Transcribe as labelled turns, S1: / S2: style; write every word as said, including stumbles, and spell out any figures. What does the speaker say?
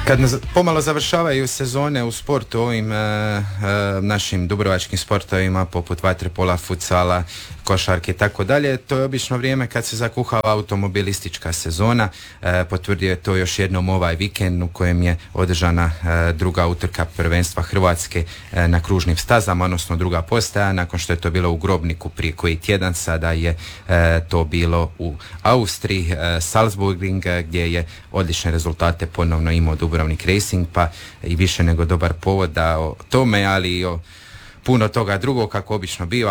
S1: Kad pomalo završavaju sezone u sportu, ovim e, e, našim dubrovačkim sportovima poput vaterpola, futsala, košarke i tako dalje, to je obično vrijeme kad se zakuhava automobilistička sezona. E, potvrdio je to još jednom ovaj vikend u kojem je održana e, druga utrka prvenstva Hrvatske e, na kružnim stazama, odnosno druga postaja, nakon što je to bilo u Grobniku prije koji tjedan, sada je e, to bilo u Austriji, e, Salzburgring, gdje je odlične rezultate ponovno imao Dubrovnik Racing, pa i više nego dobar povod da o tome, ali i o puno toga drugog, kako obično biva